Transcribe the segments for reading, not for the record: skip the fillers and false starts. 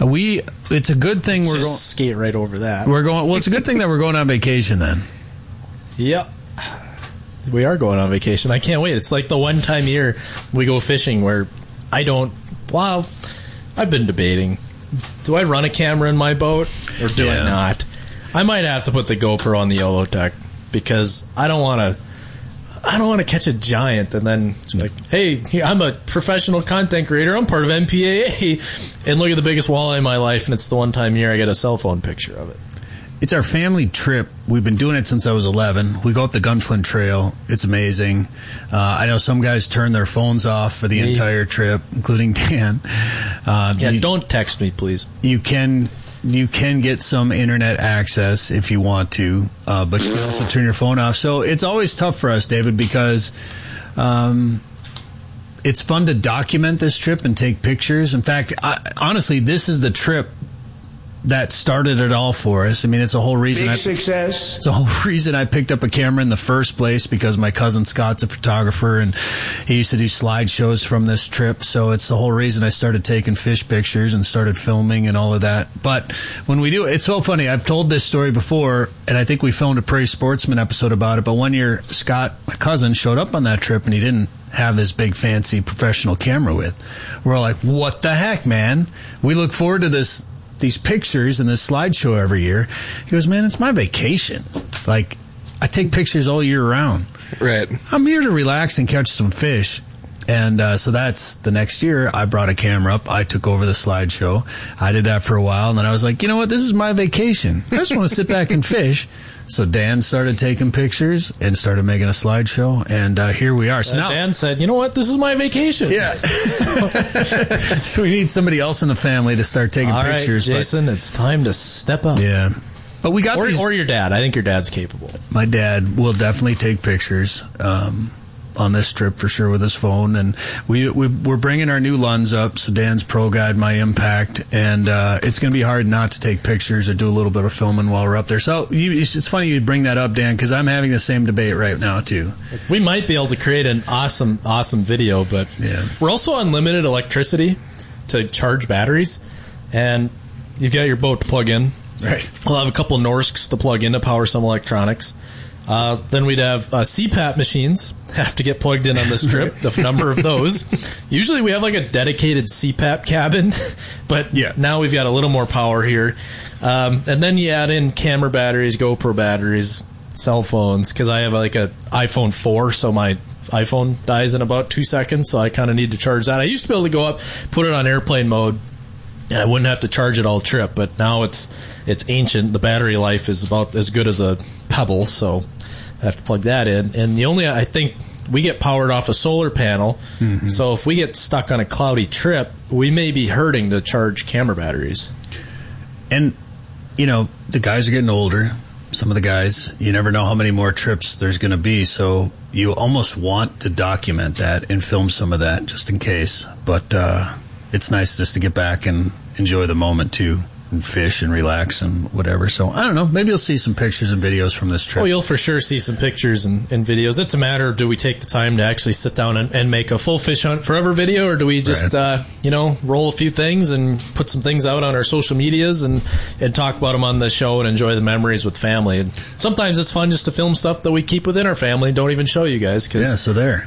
It's a good thing we're going skate right over that. Well, it's a good thing that we're going on vacation then. Yep. We are going on vacation. I can't wait. It's like the one time a year we go fishing where I've been debating. Do I run a camera in my boat or do I not? I might have to put the GoPro on the YOLOtech because I don't want to catch a giant and then it's like, hey, I'm a professional content creator. I'm part of MPAA. And look at the biggest walleye in my life, and it's the one time a year I get a cell phone picture of it. It's our family trip. We've been doing it since I was 11. We go up the Gunflint Trail. It's amazing. I know some guys turn their phones off for the entire trip, including Dan. Don't text me, please. You can get some internet access if you want to, but you can also turn your phone off. So it's always tough for us, David, because it's fun to document this trip and take pictures. In fact, honestly, this is the trip that started it all for us. I mean, it's a whole reason. Success. It's a whole reason I picked up a camera in the first place, because my cousin Scott's a photographer and he used to do slideshows from this trip. So it's the whole reason I started taking fish pictures and started filming and all of that. But when we do, it's so funny. I've told this story before, and I think we filmed a Prairie Sportsman episode about it. But one year, Scott, my cousin, showed up on that trip and he didn't have his big fancy professional camera with. We're all like, what the heck, man? We look forward to these pictures and this slideshow every year. He goes, man, it's my vacation. Like, I take pictures all year round. Right. I'm here to relax and catch some fish. And so that's the next year I brought a camera up. I took over the slideshow. I did that for a while. And then I was like, you know what? This is my vacation. I just want to sit back and fish. So Dan started taking pictures and started making a slideshow. And here we are. So now Dan said, you know what? This is my vacation. Yeah. So we need somebody else in the family to start taking pictures. All right, Jason, it's time to step up. Yeah. But we got or your dad. I think your dad's capable. My dad will definitely take pictures on this trip for sure with his phone. And we're bringing our new lens up. So Dan's Pro Guide, my Impact. And it's going to be hard not to take pictures or do a little bit of filming while we're up there. So it's funny you bring that up, Dan, because I'm having the same debate right now, too. We might be able to create an awesome video, but we're also on limited electricity to charge batteries. And you've got your boat to plug in. Right. We'll have a couple Norsks to plug in to power some electronics. Then we'd have CPAP machines have to get plugged in on this trip. The number of those. Usually we have like a dedicated CPAP cabin, but now we've got a little more power here. And then you add in camera batteries, GoPro batteries, cell phones, because I have like an iPhone 4, so my iPhone dies in about 2 seconds, so I kind of need to charge that. I used to be able to go up, put it on airplane mode, and I wouldn't have to charge it all trip, but now it's ancient. The battery life is about as good as a pebble, so I have to plug that in. And I think we get powered off a solar panel, so if we get stuck on a cloudy trip, we may be hurting to charge camera batteries. And, the guys are getting older. Some of the guys, you never know how many more trips there's going to be, so you almost want to document that and film some of that just in case. But it's nice just to get back and enjoy the moment, too. And fish and relax and whatever. So I don't know, maybe you'll see some pictures and videos from this trip. You'll for sure see some pictures and videos. It's a matter of, do we take the time to actually sit down and make a full Fish Hunt Forever video, or do we just roll a few things and put some things out on our social medias and talk about them on the show and enjoy the memories with family. And sometimes it's fun just to film stuff that we keep within our family and don't even show you guys, so there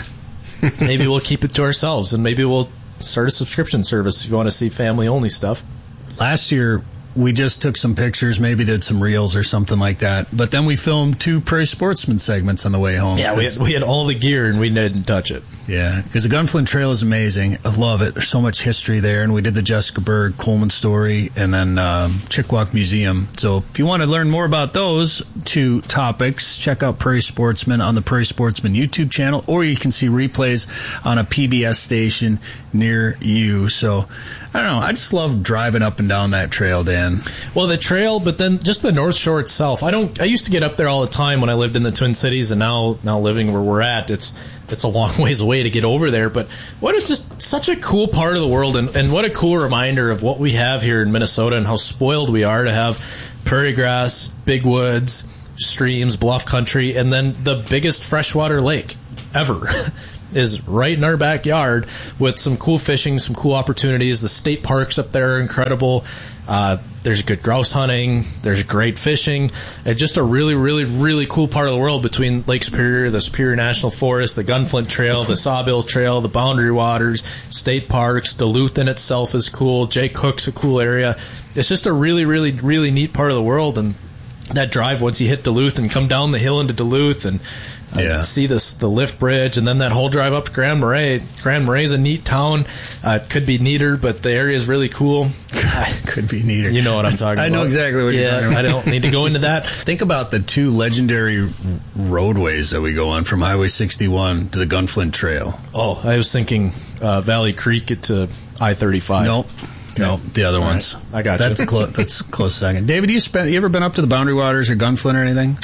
maybe we'll keep it to ourselves, and maybe we'll start a subscription service if you want to see family only stuff. Last year, we just took some pictures, maybe did some reels or something like that. But then we filmed 2 Prairie Sportsman segments on the way home. Yeah, we had all the gear and we didn't touch it. Yeah, because the Gunflint Trail is amazing. I love it. There's so much history there. And we did the Jessica Berg Coleman story and then Chickawauk Museum. So if you want to learn more about those 2 topics, check out Prairie Sportsman on the Prairie Sportsman YouTube channel, or you can see replays on a PBS station near you. So I don't know. I just love driving up and down that trail, Dan. Well, the trail, but then just the North Shore itself. I used to get up there all the time when I lived in the Twin Cities, and now living where we're at, it's a long ways away to get over there. But what is just such a cool part of the world, and what a cool reminder of what we have here in Minnesota and how spoiled we are to have prairie grass, big woods, streams, bluff country, and then the biggest freshwater lake ever. is right in our backyard with some cool fishing, some cool opportunities. The state parks up there are incredible. There's good grouse hunting. There's great fishing. It's just a really, really, really cool part of the world between Lake Superior, the Superior National Forest, the Gunflint Trail, the Sawbill Trail, the Boundary Waters, state parks. Duluth in itself is cool. Jay Cook's a cool area. It's just a really, really, really neat part of the world. And that drive, once you hit Duluth and come down the hill into Duluth and see the lift bridge, and then that whole drive up to Grand Marais. Grand Marais is a neat town. It could be neater, but the area is really cool. Could be neater. You know what I'm talking about. I know exactly what you're talking about. I don't need to go into that. Think about the two legendary roadways that we go on from Highway 61 to the Gunflint Trail. Oh, I was thinking Valley Creek to I-35. Nope. No, the other ones. I got you. That's a close second. David, you ever been up to the Boundary Waters or Gunflint or anything?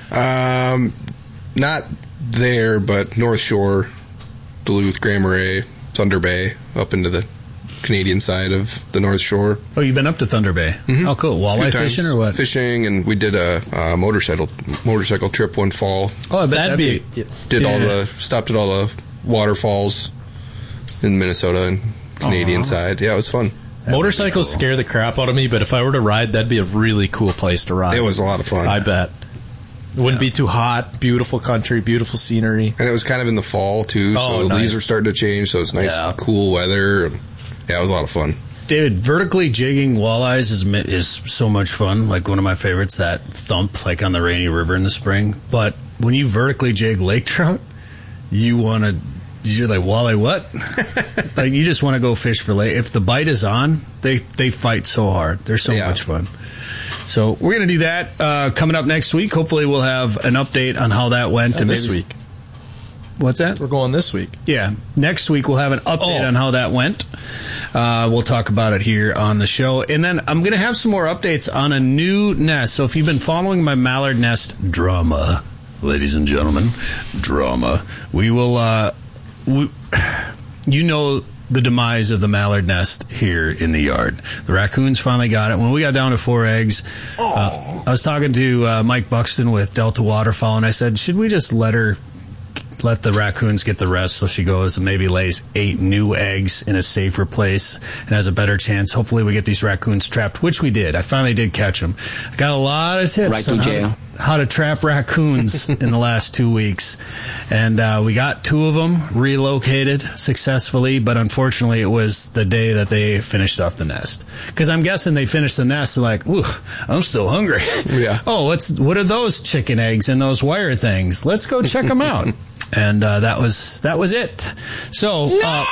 Not there, but North Shore, Duluth, Grand Marais, Thunder Bay, up into the Canadian side of the North Shore. Oh, you've been up to Thunder Bay? Mm-hmm. Oh, cool. Walleye fishing or what? Fishing, and we did a motorcycle trip one fall. Oh, I bet stopped at all the waterfalls in Minnesota and Canadian side. Yeah, it was fun. Motorcycles scare the crap out of me, but if I were to ride, that'd be a really cool place to ride. It was a lot of fun. I bet. It wouldn't be too hot. Beautiful country, beautiful scenery. And it was kind of in the fall, too, so the leaves were starting to change, so it's nice, cool weather. And, it was a lot of fun. David, vertically jigging walleyes is so much fun. Like, one of my favorites, that thump, like on the Rainy River in the spring. But when you vertically jig lake trout, you're like, walleye what? Like, you just want to go fish for lake. If the bite is on, they fight so hard. They're so much fun. So we're going to do that coming up next week. Hopefully we'll have an update on how that went. And this week. What's that? We're going this week. Yeah. Next week we'll have an update on how that went. We'll talk about it here on the show. And then I'm going to have some more updates on a new nest. So if you've been following my mallard nest drama, ladies and gentlemen, we will... the demise of the mallard nest here in the yard. The raccoons finally got it. When we got down to 4 eggs, I was talking to Mike Buxton with Delta Waterfowl, and I said, should we just let the raccoons get the rest so she goes and maybe lays 8 new eggs in a safer place and has a better chance. Hopefully we get these raccoons trapped, which we did. I finally did catch them. I got a lot of tips on how to trap raccoons in the last 2 weeks. And we got 2 of them relocated successfully, but unfortunately it was the day that they finished off the nest. Because I'm guessing they finished the nest and like, ooh, I'm still hungry. Yeah. Oh, what are those chicken eggs and those wire things? Let's go check them out. And that was it. So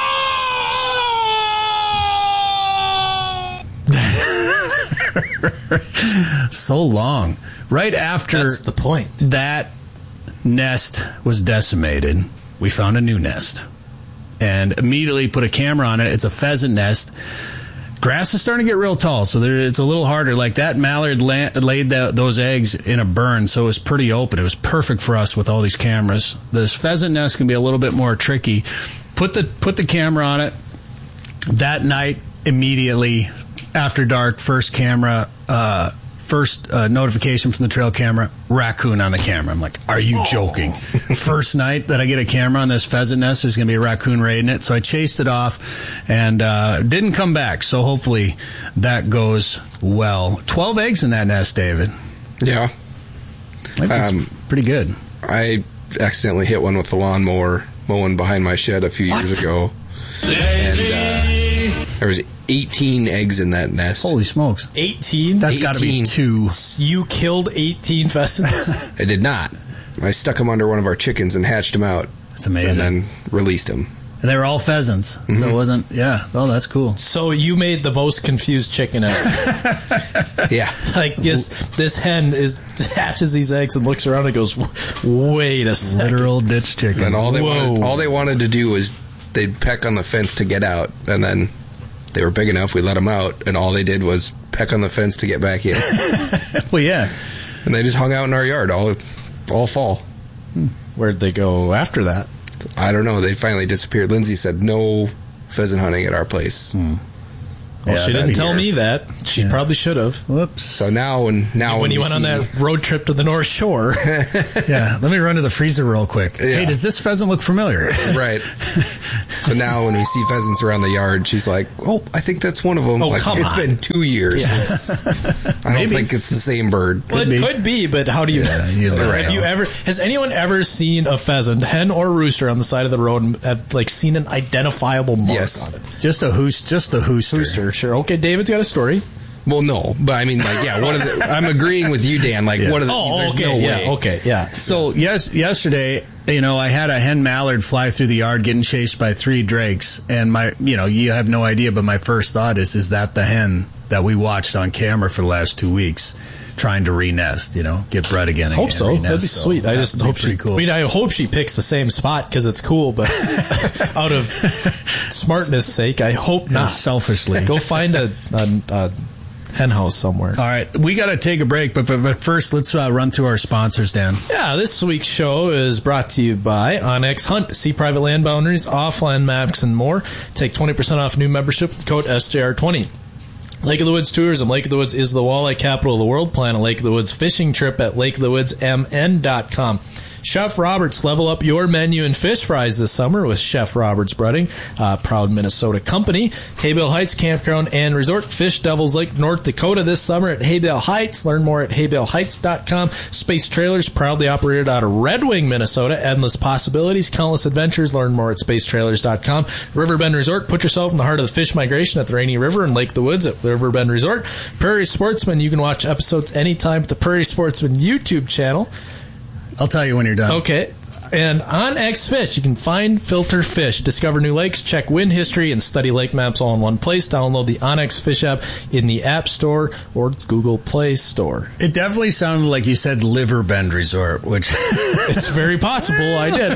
so long. Right after that's the point. That nest was decimated, we found a new nest and immediately put a camera on it. It's a pheasant nest. Grass is starting to get real tall, so it's a little harder. Like that mallard laid those eggs in a burn, so it was pretty open. It was perfect for us with all these cameras. This pheasant nest can be a little bit more tricky. Put the camera on it. That night, immediately after dark, first notification from the trail camera, raccoon on the camera. I'm like, are you joking? First night that I get a camera on this pheasant nest, there's going to be a raccoon raiding it. So I chased it off and didn't come back. So hopefully that goes well. 12 eggs in that nest, David. Yeah. Pretty good. I accidentally hit one with the lawnmower mowing behind my shed a few years ago. And there was 18 eggs in that nest. Holy smokes. 18? That's got to be 2. You killed 18 pheasants? I did not. I stuck them under one of our chickens and hatched them out. That's amazing. And then released them. And they were all pheasants. Mm-hmm. So it wasn't, well, that's cool. So you made the most confused chicken ever. Yeah. Like this hen hatches these eggs and looks around and goes, wait a second. Literal ditch chicken. And all they wanted to do was they'd peck on the fence to get out, and then they were big enough, we let them out, and all they did was peck on the fence to get back in. Well, yeah. And they just hung out in our yard all fall. Where'd they go after that? I don't know. They finally disappeared. Lindsay said no pheasant hunting at our place. Well, she didn't tell me that. She probably should have. Whoops. So now when you went on that road trip to the North Shore. Yeah, let me run to the freezer real quick. Yeah. Hey, does this pheasant look familiar? Right. So now when we see pheasants around the yard, she's like, "Oh, I think that's one of them." Oh, like, come it's on. been 2 years. I don't think it's the same bird. Well, it could be, but how do you know? Has anyone ever seen a pheasant, hen or rooster, on the side of the road and have, like, seen an identifiable mark on it? Just the hooster. Sure. Okay, David's got a story. Well, no, but I mean, like, yeah, I'm agreeing with you, Dan. Like, one of the, there's no way. Okay, yeah. So, yesterday, I had a hen mallard fly through the yard getting chased by 3 drakes, and you have no idea, but my first thought is that the hen that we watched on camera for the last 2 weeks trying to re-nest, get bred again? I hope so. Re-nest, that'd be sweet. I just hope she. Cool. I mean, I hope she picks the same spot because it's cool, but out of smartness' sake, I hope not. Selfishly, go find a hen house somewhere. All right, we got to take a break, but first, let's run through our sponsors, Dan. Yeah, this week's show is brought to you by Onyx Hunt. See private land boundaries, offline maps, and more. Take 20% off new membership with the code SJR20. Lake of the Woods Tourism. Lake of the Woods is the walleye capital of the world. Plan a Lake of the Woods fishing trip at lakeofthewoodsmn.com. Chef Roberts, level up your menu in fish fries this summer with Chef Roberts Breading, proud Minnesota company. Haybale Heights Campground and Resort. Fish Devils Lake, North Dakota this summer at Haybale Heights. Learn more at haybaleheights.com. Space Trailers, proudly operated out of Red Wing, Minnesota. Endless possibilities, countless adventures. Learn more at spacetrailers.com. Riverbend Resort, put yourself in the heart of the fish migration at the Rainy River and Lake of the Woods at Riverbend Resort. Prairie Sportsman, you can watch episodes anytime at the Prairie Sportsman YouTube channel. I'll tell you when you're done. Okay. And on X Fish, you can find, filter fish, discover new lakes, check wind history, and study lake maps all in one place. Download the OnX Fish app in the App Store or Google Play Store. It definitely sounded like you said Liverbend Resort, which it's very possible I did.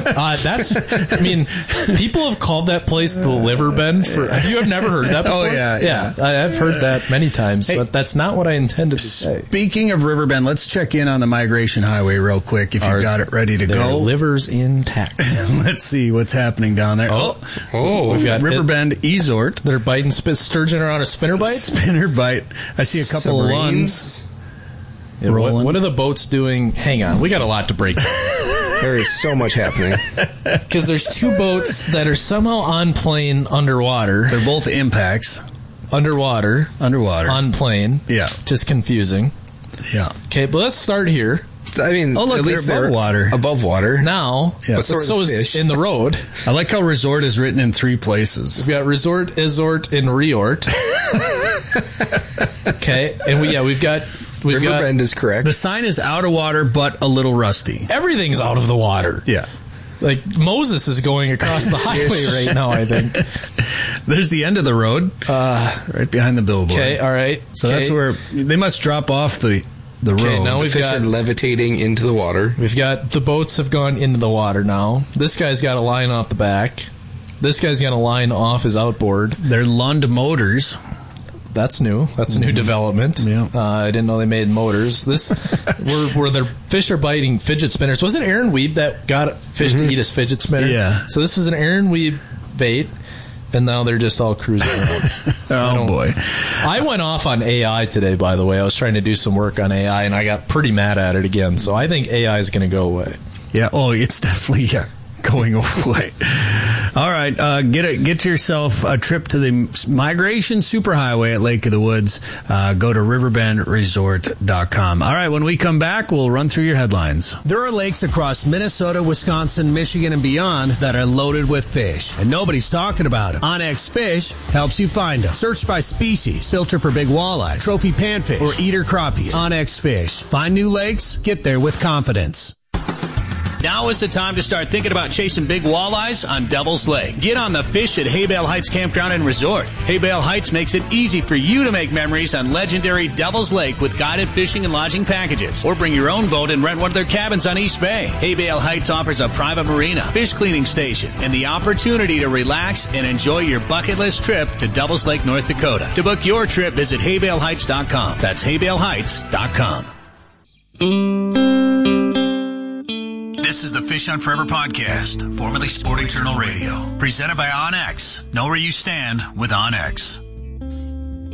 People have called that place the Liverbend. You have never heard that before? Oh, yeah. I've heard that many times, but that's not what I intended to say. Speaking of Riverbend, let's check in on the Migration Highway real quick if you've got it ready to go. Livers intact. Let's see what's happening down there. We've got Riverbend Esort. They're biting sturgeon around a spinner bite. I see a couple of ones. Yeah, what are the boats doing? Hang on, we got a lot to break down. There is so much happening. Because there's 2 boats that are somehow on plane underwater. They're both impacts. Underwater. On plane. Yeah. Just confusing. Yeah. Okay, but let's start here. I mean, at least they're above water. Now, yeah. But so is in the road. I like how resort is written in 3 places. We've got resort, isort, and reort. Okay, and we've got Riverbend is correct. The sign is out of water, but a little rusty. Everything's out of the water. Yeah. Like Moses is going across the highway right now, I think. There's the end of the road, right behind the billboard. Okay, all right. So that's where they must drop off the road. Now the fish are levitating into the water. We've got the boats have gone into the water now. This guy's got a line off the back. This guy's got a line off his outboard. They're Lund motors. That's new. That's a new development. Yeah. I didn't know they made motors. This where their fish are biting fidget spinners. Was it Aaron Weeb that got fish to eat his fidget spinner? Yeah. So this is an Aaron Weeb bait, and now they're just all cruising around. Oh boy! I went off on AI today. By the way, I was trying to do some work on AI, and I got pretty mad at it again. So I think AI is going to go away. Yeah. Oh, it's definitely going away. All right, get yourself a trip to the Migration Superhighway at Lake of the Woods. Go to riverbendresort.com. All right, when we come back, we'll run through your headlines. There are lakes across Minnesota, Wisconsin, Michigan, and beyond that are loaded with fish, and nobody's talking about them. OnX Fish helps you find them. Search by species, filter for big walleyes, trophy panfish, or eater crappies. OnX Fish. Find new lakes, get there with confidence. Now is the time to start thinking about chasing big walleyes on Devil's Lake. Get on the fish at Haybale Heights Campground and Resort. Haybale Heights makes it easy for you to make memories on legendary Devil's Lake with guided fishing and lodging packages. Or bring your own boat and rent one of their cabins on East Bay. Haybale Heights offers a private marina, fish cleaning station, and the opportunity to relax and enjoy your bucket list trip to Devil's Lake, North Dakota. To book your trip, visit haybaleheights.com. That's haybaleheights.com. This is the Fish on Forever podcast, formerly Sporting Journal Radio, presented by OnX. Know where you stand with OnX.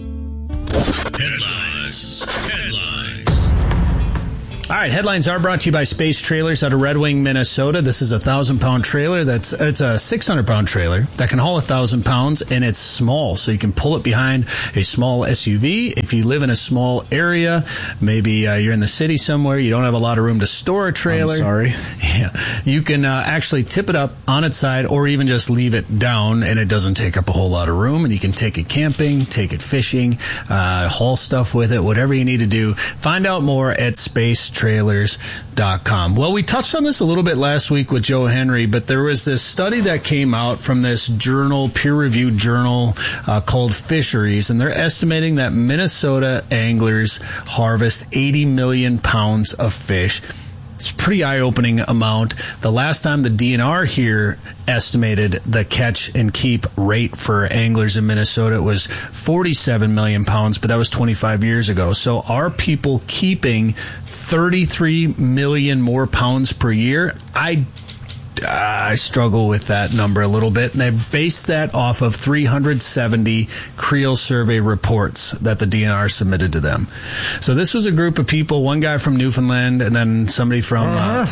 All right, headlines are brought to you by Space Trailers out of Red Wing, Minnesota. This is a 1,000-pound trailer. It's a 600-pound trailer that can haul 1,000 pounds, and it's small, so you can pull it behind a small SUV. If you live in a small area, maybe you're in the city somewhere, you don't have a lot of room to store a trailer. I'm sorry. Yeah, you can actually tip it up on its side, or even just leave it down, and it doesn't take up a whole lot of room. And you can take it camping, take it fishing, haul stuff with it, whatever you need to do. Find out more at spacetrailers.com. Well, we touched on this a little bit last week with Joe Henry, but there was this study that came out from this journal, peer-reviewed journal called Fisheries, and they're estimating that Minnesota anglers harvest 80 million pounds of fish. It's a pretty eye-opening amount. The last time the DNR here estimated the catch and keep rate for anglers in Minnesota was 47 million pounds, but that was 25 years ago. So are people keeping 33 million more pounds per year? I struggle with that number a little bit, and they based that off of 370 Creel survey reports that the DNR submitted to them. So this was a group of people, one guy from Newfoundland, and then somebody from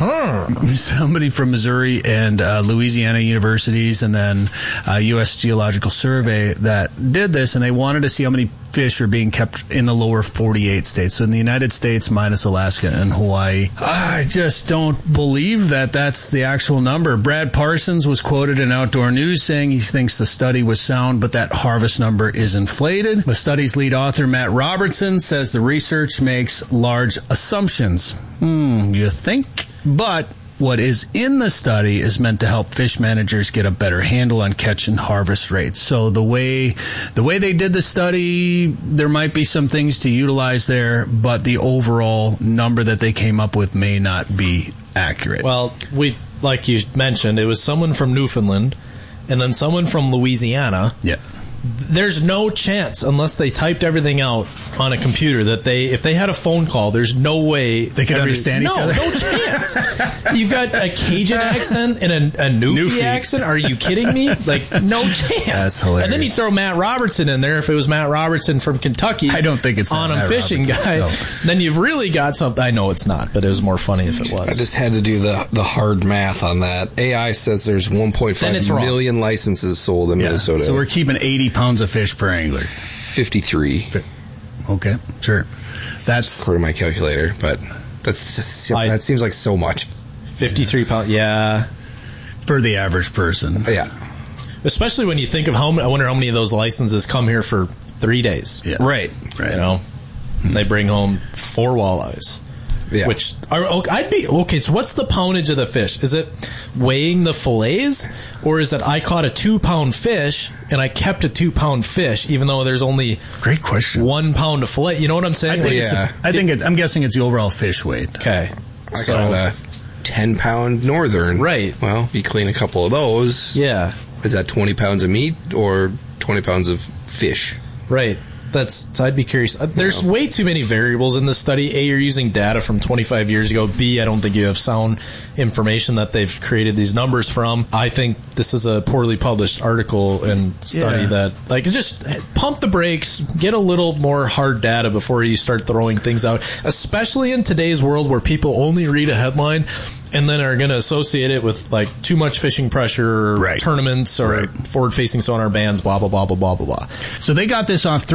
Missouri and Louisiana universities, and then U.S. Geological Survey that did this, and they wanted to see how many fish are being kept in the lower 48 states. So in the United States minus Alaska and Hawaii. I just don't believe that that's the actual number. Brad Parsons was quoted in Outdoor News saying he thinks the study was sound, but that harvest number is inflated. The study's lead author, Matt Robertson, says the research makes large assumptions. You think? But what is in the study is meant to help fish managers get a better handle on catch and harvest rates. So the way they did the study, there might be some things to utilize there, but the overall number that they came up with may not be accurate. Well, like you mentioned, it was someone from Newfoundland and then someone from Louisiana. Yeah. There's no chance, unless they typed everything out on a computer, that if they had a phone call, there's no way they could understand each other. No chance. You've got a Cajun accent and a Newfie accent. Are you kidding me? Like, no chance. That's hilarious. And then you throw Matt Robertson in there. If it was Matt Robertson from Kentucky, I don't think it's on a fishing guy. No. Then you've really got something. I know it's not, but it was more funny if it was. I just had to do the hard math on that. AI says there's 1.5 million licenses sold in Minnesota. So we're keeping 80 pounds of fish per angler. 53. Okay, sure. That's according to my calculator, but that seems like so much. 53 pounds, yeah. For the average person. Yeah. Especially when you think of I wonder how many of those licenses come here for 3 days. Yeah. Right. You know, they bring home 4 walleyes. Yeah. Which I'd be okay. So what's the poundage of the fish? Is it weighing the fillets, or is it I caught a 2-pound fish and I kept a 2-pound fish, even though there's only great question 1 pound of fillet? You know what I'm saying? I'm guessing it's the overall fish weight. Okay, I caught a 10-pound northern. Right. Well, you clean a couple of those. Yeah. Is that 20 pounds of meat or 20 pounds of fish? Right. So I'd be curious. There's way too many variables in this study. A, you're using data from 25 years ago. B, I don't think you have sound information that they've created these numbers from. I think this is a poorly published article and study that, like, just pump the brakes, get a little more hard data before you start throwing things out, especially in today's world where people only read a headline and then are going to associate it with, like, too much fishing pressure, or tournaments, or forward-facing sonar bands, blah, blah, blah, blah, blah, blah, blah. So they got this off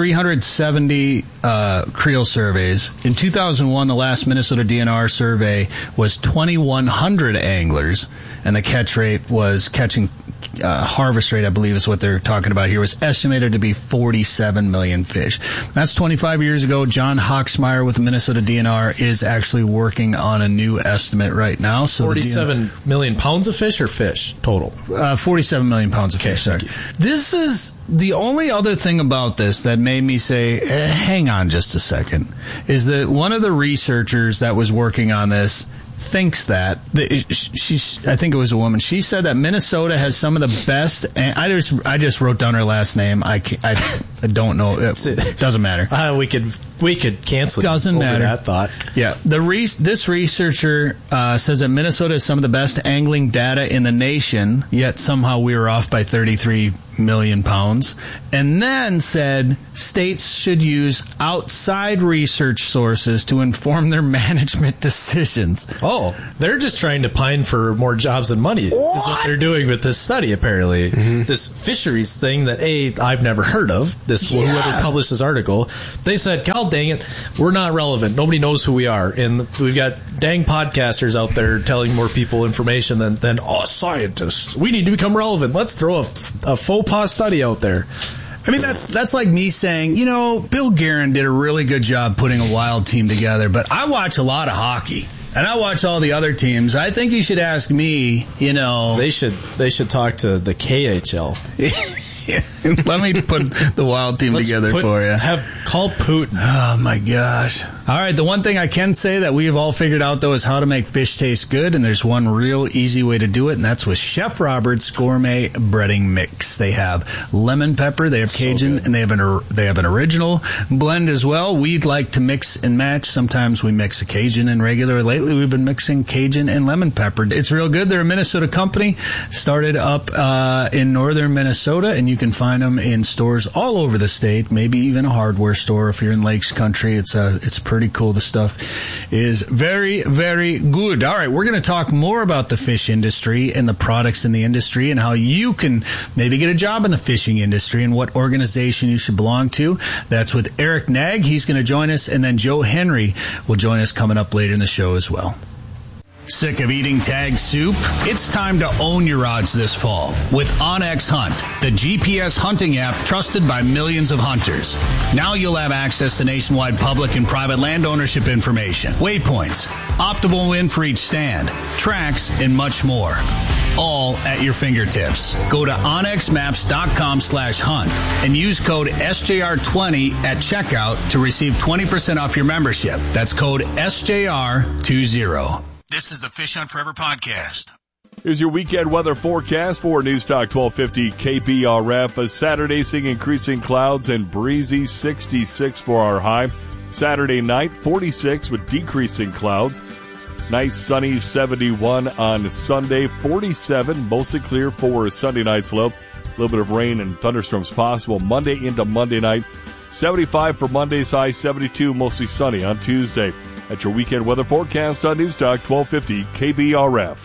370 Creel surveys. In 2001, the last Minnesota DNR survey was 2,100 anglers, and the catch rate was harvest rate, I believe is what they're talking about here, was estimated to be 47 million fish. That's 25 years ago. John Hawksmeyer with the Minnesota DNR is actually working on a new estimate right now. So 47 million pounds of fish or fish total? 47 million pounds of fish. Sorry. This is the only other thing about this that made me say, hang on just a second, is that one of the researchers that was working on this thinks that I think it was a woman. She said that Minnesota has some of the best. And I just wrote down her last name. I don't know. It doesn't matter. We could We could cancel Doesn't over matter. that thought. Yeah. This researcher says that Minnesota has some of the best angling data in the nation, yet somehow we were off by 33 million pounds, and then said states should use outside research sources to inform their management decisions. Oh, they're just trying to pine for more jobs and money. Is what they're doing with this study, apparently. This fisheries thing that, I've never heard of. Whoever published this article, they said, God dang it, we're not relevant. Nobody knows who we are. And we've got dang podcasters out there telling more people information than scientists. We need to become relevant. Let's throw a faux pas study out there. I mean, that's like me saying, Bill Guerin did a really good job putting a Wild team together, but I watch a lot of hockey. And I watch all the other teams. I think you should ask me, They should talk to the KHL. Let me put the Wild team together for you. Call Putin. Oh, my gosh. All right, the one thing I can say that we've all figured out, though, is how to make fish taste good, and there's one real easy way to do it, and that's with Chef Robert's Gourmet Breading Mix. They have lemon pepper, they have Cajun, and they have an original blend as well. We'd like to mix and match. Sometimes we mix a Cajun and regular. Lately, we've been mixing Cajun and lemon pepper. It's real good. They're a Minnesota company, started up in northern Minnesota, and you can find them in stores all over the state, maybe even a hardware store if you're in Lakes Country. It's pretty cool. The stuff is very, very good. All right, we're going to talk more about the fish industry and the products in the industry and how you can maybe get a job in the fishing industry and what organization you should belong to. That's with Eric Nag. He's going to join us, and then Joe Henry will join us coming up later in the show as well. Sick of eating tag soup? It's time to own your odds this fall with OnX Hunt, the GPS hunting app trusted by millions of hunters. Now you'll have access to nationwide public and private land ownership information, waypoints, optimal win for each stand, tracks, and much more. All at your fingertips. Go to onxmaps.com/hunt and use code SJR20 at checkout to receive 20% off your membership. That's code SJR20. This is the Fish Hunt Forever podcast. Here's your weekend weather forecast for News Talk 1250 KBRF. A Saturday seeing increasing clouds and breezy, 66 for our high. Saturday night, 46 with decreasing clouds. Nice sunny 71 on Sunday, 47, mostly clear for Sunday night's low. A little bit of rain and thunderstorms possible Monday into Monday night. 75 for Monday's high, 72, mostly sunny on Tuesday. That's your weekend weather forecast on News Talk 1250 KBRF.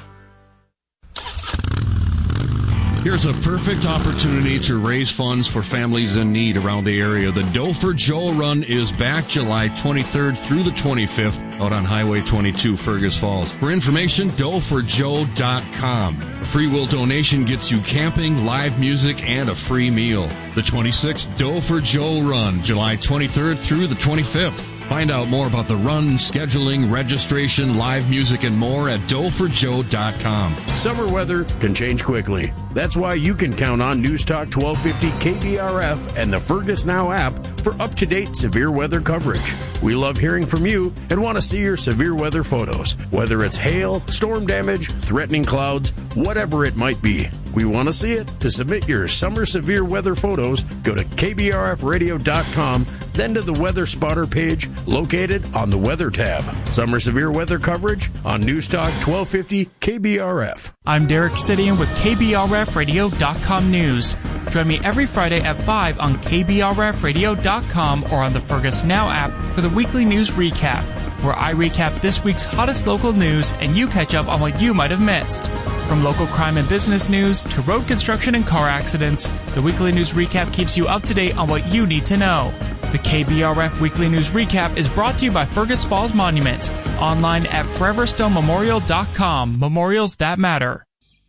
Here's a perfect opportunity to raise funds for families in need around the area. The Dough for Joe Run is back July 23rd through the 25th out on Highway 22, Fergus Falls. For information, doughforjoe.com. A free will donation gets you camping, live music, and a free meal. The 26th Dough for Joe Run, July 23rd through the 25th. Find out more about the run, scheduling, registration, live music, and more at doughforjoe.com. Summer weather can change quickly. That's why you can count on News Talk 1250 KBRF and the Fergus Now app for up-to-date severe weather coverage. We love hearing from you and want to see your severe weather photos, whether it's hail, storm damage, threatening clouds, whatever it might be. We want to see it. To submit your summer severe weather photos, go to kbrfradio.com, then to the Weather Spotter page located on the Weather tab. Summer severe weather coverage on News Talk 1250 KBRF. I'm Derek Sidian with KBRFradio.com News. Join me every Friday at 5 on KBRFradio.com or on the Fergus Now app for the weekly news recap, where I recap this week's hottest local news and you catch up on what you might have missed. From local crime and business news to road construction and car accidents, the weekly news recap keeps you up to date on what you need to know. The KBRF Weekly News Recap is brought to you by Fergus Falls Monument, online at foreverstonememorial.com. Memorials that matter.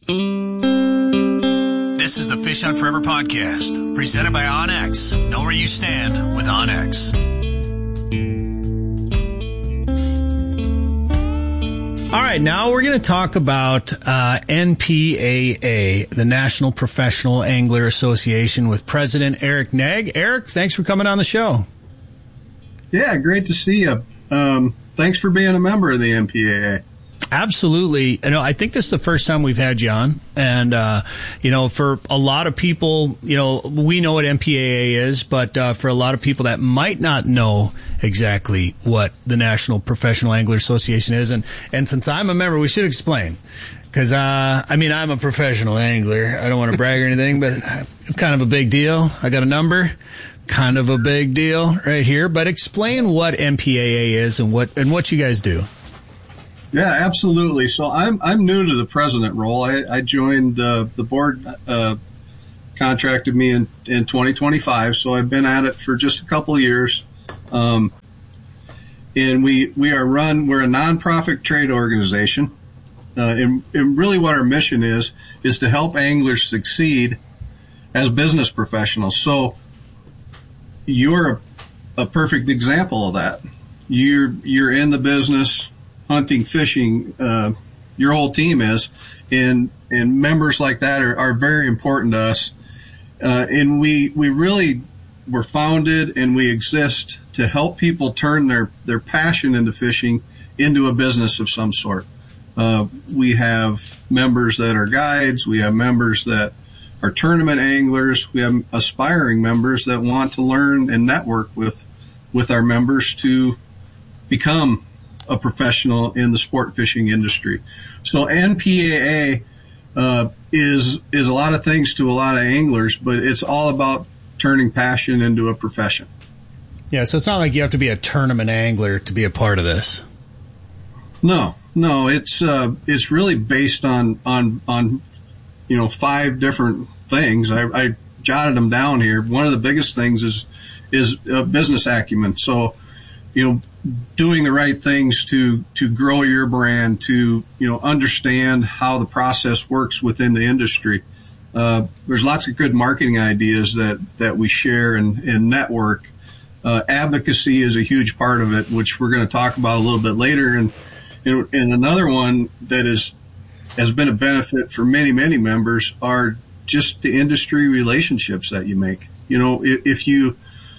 This is the Fish Hunt Forever podcast, presented by OnX. Know where you stand with OnX. All right, now we're going to talk about NPAA, the National Professional Angler Association, with President Eric Nag. Eric, thanks for coming on the show. Yeah, great to see you. Thanks for being a member of the NPAA. Absolutely. I think this is the first time we've had you on. And, for a lot of people, we know what MPAA is, but for a lot of people that might not know exactly what the National Professional Angler Association is. And since I'm a member, we should explain. Because, I'm a professional angler. I don't want to brag or anything, but it's kind of a big deal. I got a number. Kind of a big deal right here. But explain what MPAA is and what you guys do. Yeah, absolutely. So I'm new to the president role. I joined the board contracted me in 2025, so I've been at it for just a couple of years. And we're a nonprofit trade organization. And really what our mission is to help anglers succeed as business professionals. So you're a perfect example of that. You're in the business, hunting, fishing, your whole team is, and members like that are very important to us. And we really were founded and we exist to help people turn their passion into fishing into a business of some sort. We have members that are guides. We have members that are tournament anglers. We have aspiring members that want to learn and network with our members to become a professional in the sport fishing industry. So NPAA is a lot of things to a lot of anglers, but it's all about turning passion into a profession. Yeah, so it's not like you have to be a tournament angler to be a part of this. No, it's really based on 5 different things. I jotted them down here. One of the biggest things is business acumen. So, doing the right things to grow your brand, to understand how the process works within the industry. There's lots of good marketing ideas that we share and network. Advocacy is a huge part of it, which we're going to talk about a little bit later. And another one that has been a benefit for many, many members are just the industry relationships that you make. If you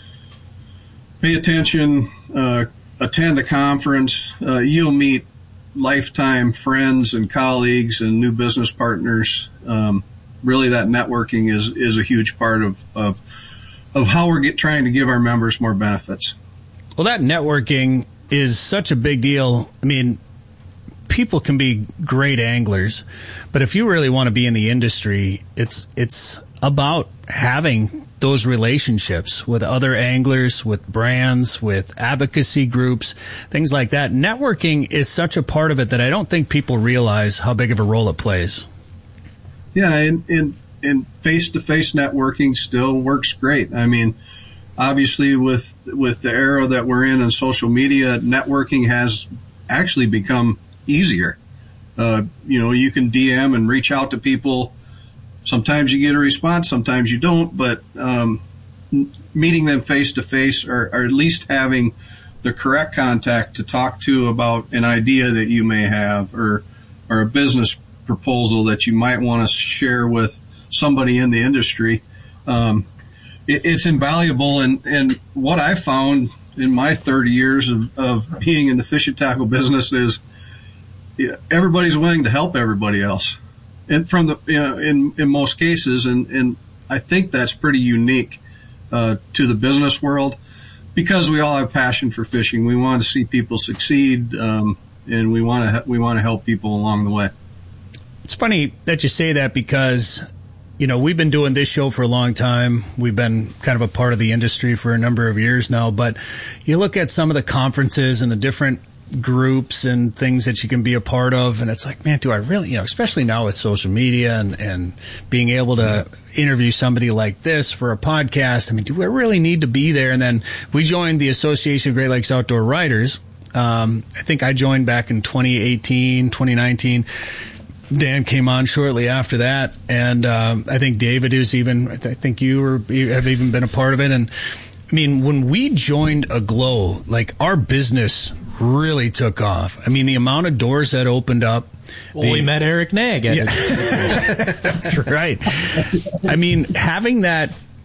pay attention, attend a conference, you'll meet lifetime friends and colleagues and new business partners. Really, that networking is a huge part of how we're trying to give our members more benefits. Well, that networking is such a big deal. I mean, people can be great anglers, but if you really want to be in the industry, it's about having those relationships with other anglers, with brands, with advocacy groups, things like that. Networking is such a part of it that I don't think people realize how big of a role it plays. Yeah, and face-to-face networking still works great. I mean, obviously with the era that we're in and social media, networking has actually become easier. You can DM and reach out to people. Sometimes you get a response, sometimes you don't, but meeting them face to face or at least having the correct contact to talk to about an idea that you may have or a business proposal that you might want to share with somebody in the industry, it's invaluable. And what I found in my 30 years of being in the fish and tackle business is everybody's willing to help everybody else. And from in most cases, and I think that's pretty unique to the business world, because we all have passion for fishing. We want to see people succeed, and we want to help people along the way. It's funny that you say that because we've been doing this show for a long time. We've been kind of a part of the industry for a number of years now. But you look at some of the conferences and the different groups and things that you can be a part of, and it's like, man, do I really, especially now with social media and being able to interview somebody like this for a podcast, I mean, do I really need to be there? And then we joined the Association of Great Lakes Outdoor Writers. I think I joined back in 2018, 2019. Dan came on shortly after that, and I think David is even, I think you have even been a part of it. And I mean, when we joined Aglow, like, our business really took off. I mean, the amount of doors that opened up. Well, we met Eric Nag. That's right. I mean, having that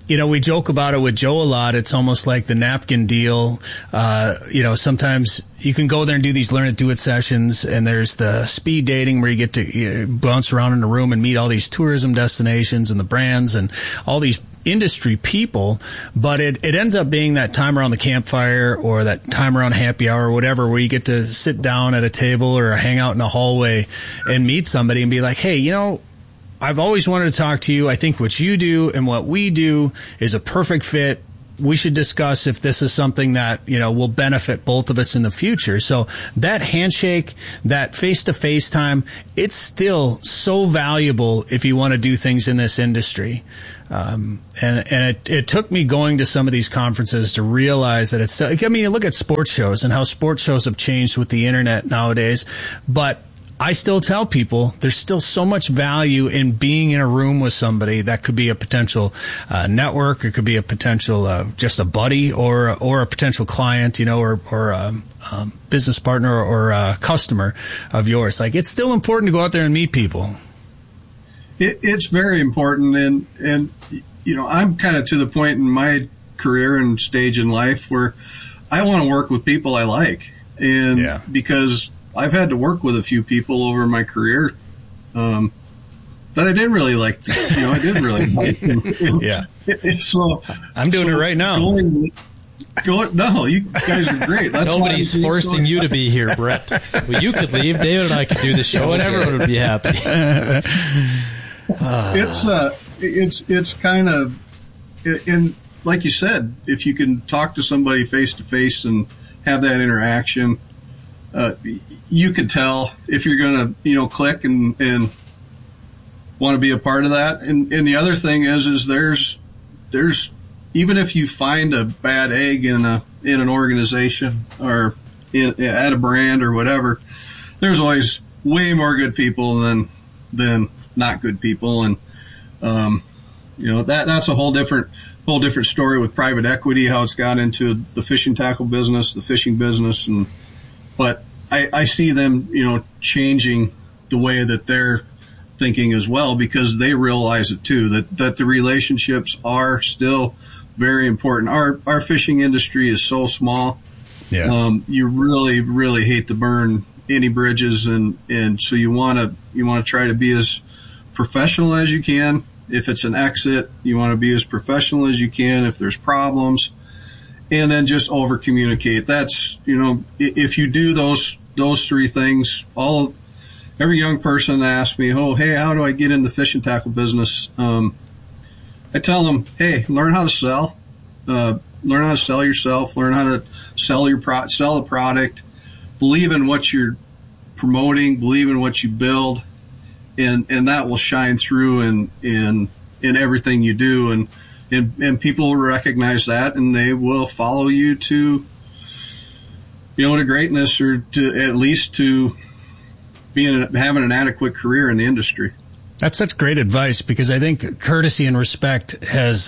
we joke about it with Joe a lot. It's almost like the napkin deal. Sometimes you can go there and do these learn it, do it sessions, and there's the speed dating where you get to bounce around in a room and meet all these tourism destinations and the brands and all these industry people, but it ends up being that time around the campfire or that time around happy hour or whatever, where you get to sit down at a table or hang out in a hallway and meet somebody and be like, hey, I've always wanted to talk to you. I think what you do and what we do is a perfect fit. We should discuss if this is something that, will benefit both of us in the future. So that handshake, that face-to-face time, it's still so valuable if you want to do things in this industry. And it took me going to some of these conferences to realize that it's, you look at sports shows and how sports shows have changed with the internet nowadays, but I still tell people there's still so much value in being in a room with somebody that could be a potential network. It could be a potential just a buddy or a potential client, or business partner or customer of yours. Like, it's still important to go out there and meet people. It's very important, and I'm kind of to the point in my career and stage in life where I want to work with people I like, and because I've had to work with a few people over my career that I didn't really like. I didn't really like. So I'm doing it right now. No, you guys are great. That's Nobody's forcing you to be here, Brett. Well, you could leave. David and I could do the show, and everyone would be happy. It's kind of, and like you said, if you can talk to somebody face to face and have that interaction. You could tell if you're going to, click and want to be a part of that. And the other thing is there's even if you find a bad egg in an organization or at a brand or whatever, there's always way more good people than not good people. And, that's a whole different story with private equity, how it's got into the fishing tackle business, the fishing business. But I see them, changing the way that they're thinking as well, because they realize it too, that the relationships are still very important. Our fishing industry is so small. Yeah. You really, really hate to burn any bridges, and so you want to try to be as professional as you can. If it's an exit, you want to be as professional as you can if there's problems. And then just over communicate. That's, if you do those three things, every young person asks me, oh, hey, how do I get in the fishing tackle business? I tell them, hey, learn how to sell, learn how to sell yourself, learn how to sell the product, believe in what you're promoting, believe in what you build, and that will shine through in everything you do. And people will recognize that, and they will follow you to, to greatness, or to at least to having an adequate career in the industry. That's such great advice, because I think courtesy and respect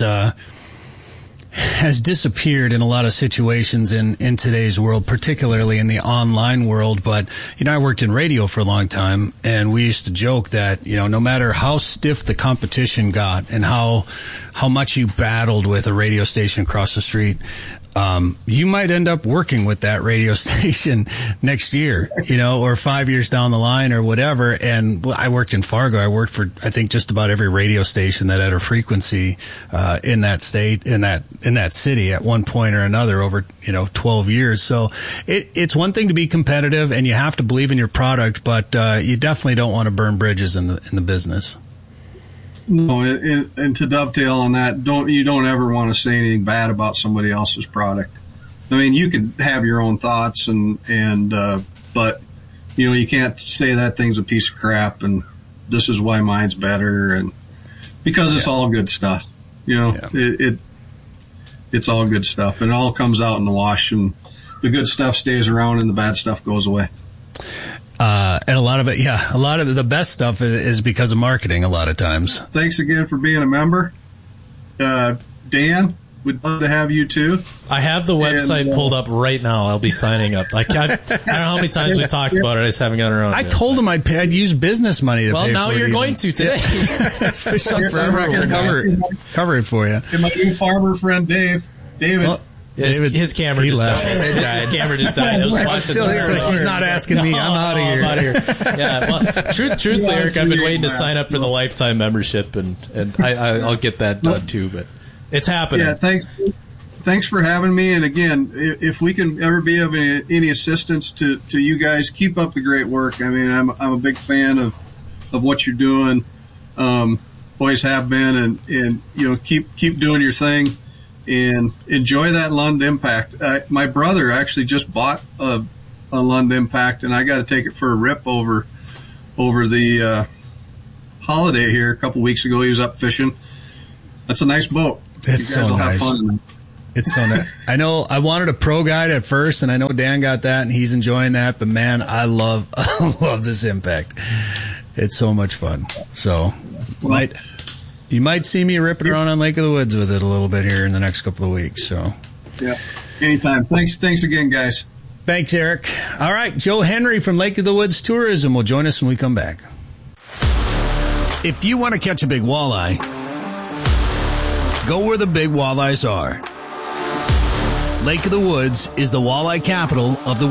has disappeared in a lot of situations in today's world, particularly in the online world. But, I worked in radio for a long time, and we used to joke that, no matter how stiff the competition got and how much you battled with a radio station across the street, you might end up working with that radio station next year, or 5 years down the line or whatever. And I worked in Fargo. I worked for, I think, just about every radio station that had a frequency in that state, in that city at one point or another over 12 years. So it's one thing to be competitive, and you have to believe in your product, but you definitely don't want to burn bridges in the business. No, and to dovetail on that, you don't ever want to say anything bad about somebody else's product. I mean, you can have your own thoughts, but you can't say that thing's a piece of crap and this is why mine's better, and because it's all good stuff. It's all good stuff, and it all comes out in the wash, and the good stuff stays around and the bad stuff goes away. And a lot of the best stuff is because of marketing a lot of times. Thanks again for being a member. Dan, We'd love to have you too. I have the website pulled up right now. I'll be signing up. I don't know how many times we talked about it. I just haven't gotten around. I told him I'd use business money to pay for it. Well, now you're going to today. I'm not going to cover it for you. And my new farmer friend, David. His camera just died. His camera just died. He's not asking me. I'm out of here. Yeah. Well, truthfully, Eric, I've been waiting to sign up for the lifetime membership, and I'll get that done too. But it's happening. Yeah. Thanks for having me. And again, if we can ever be of any assistance to you guys, keep up the great work. I mean, I'm a big fan of what you're doing. Always have been, and keep doing your thing. And enjoy that Lund Impact. My brother actually just bought a Lund Impact, and I got to take it for a rip over the holiday here a couple weeks ago. He was up fishing. That's a nice boat. It's so nice. Have fun. It's so nice. I know I wanted a Pro Guide at first, and I know Dan got that, and he's enjoying that. But man, I love this Impact. It's so much fun. So you might see me ripping around on Lake of the Woods with it a little bit here in the next couple of weeks. So, yeah, anytime. Thanks again, guys. Thanks, Eric. All right, Joe Henry from Lake of the Woods Tourism will join us when we come back. If you want to catch a big walleye, go where the big walleyes are. Lake of the Woods is the walleye capital of the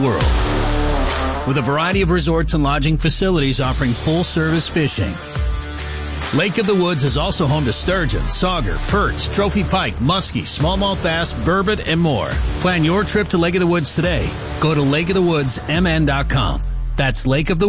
world, with a variety of resorts and lodging facilities offering full-service fishing. Lake of the Woods is also home to sturgeon, sauger, perch, trophy pike, muskie, smallmouth bass, burbot, and more. Plan your trip to Lake of the Woods today. Go to lakeofthewoodsmn.com. That's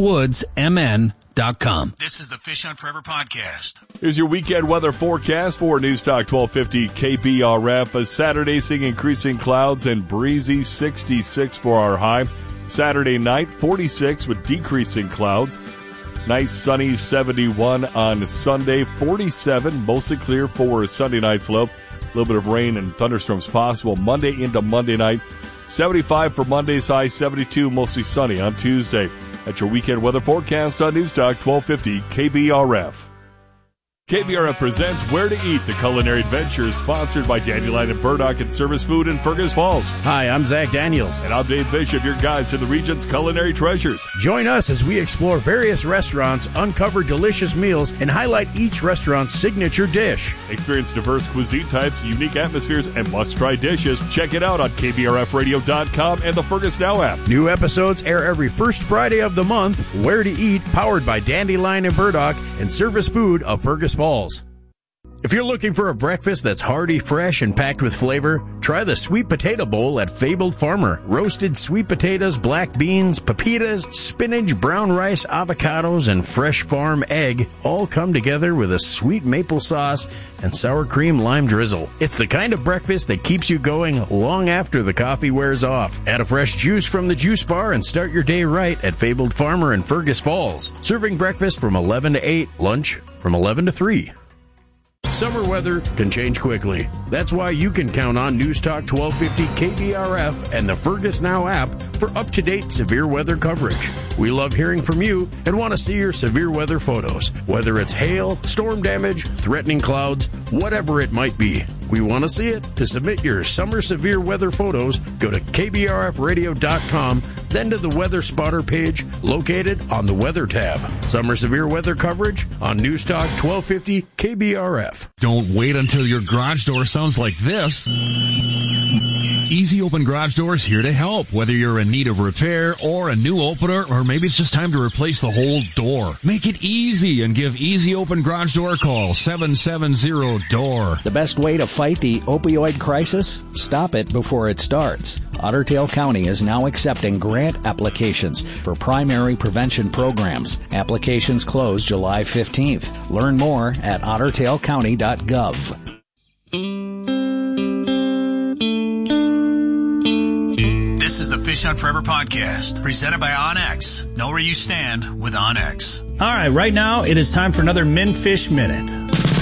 lakeofthewoodsmn.com. This is the Fish Hunt Forever podcast. Here's your weekend weather forecast for News Talk 1250 KBRF. A Saturday seeing increasing clouds and breezy 66 for our high. Saturday night 46 with decreasing clouds. Nice sunny 71 on Sunday, 47, mostly clear for Sunday night's low. A little bit of rain and thunderstorms possible Monday into Monday night. 75 for Monday's high, 72, mostly sunny on Tuesday. That's your weekend weather forecast on News Talk 1250 KBRF. KBRF presents Where to Eat, the culinary adventure sponsored by Dandelion and Burdock and Service Food in Fergus Falls. Hi, I'm Zach Daniels. And I'm Dave Bishop, your guides to the region's culinary treasures. Join us as we explore various restaurants, uncover delicious meals, and highlight each restaurant's signature dish. Experience diverse cuisine types, unique atmospheres, and must-try dishes. Check it out on KBRFradio.com and the Fergus Now app. New episodes air every first Friday of the month. Where to Eat, powered by Dandelion and Burdock and Service Food of Fergus Falls. If you're looking for a breakfast that's hearty, fresh, and packed with flavor, try the Sweet Potato Bowl at Fabled Farmer. Roasted sweet potatoes, black beans, pepitas, spinach, brown rice, avocados, and fresh farm egg all come together with a sweet maple sauce and sour cream lime drizzle. It's the kind of breakfast that keeps you going long after the coffee wears off. Add a fresh juice from the juice bar and start your day right at Fabled Farmer in Fergus Falls. Serving breakfast from 11 to 8, lunch from 11 to 3. Summer weather can change quickly. That's why you can count on News Talk 1250 KBRF and the Fergus Now app for up-to-date severe weather coverage. We love hearing from you and want to see your severe weather photos, whether it's hail, storm damage, threatening clouds, whatever it might be. We want to see it. To submit your summer severe weather photos, go to kbrfradio.com, then to the Weather Spotter page located on the Weather tab. Summer severe weather coverage on News Talk 1250 KBRF. Don't wait until your garage door sounds like this. Easy Open Garage Doors here to help. Whether you're in need of repair or a new opener, or maybe it's just time to replace the whole door. Make it easy and give Easy Open Garage Door a call, 770-DOOR. The best way to fight the opioid crisis? Stop it before it starts. Otter Tail County is now accepting grant applications for primary prevention programs. Applications close July 15th. Learn more at ottertailcounty.gov. This is the Fish Hunt Forever podcast, presented by OnX. Know where you stand with OnX. All right, right now it is time for another MinFish Minute.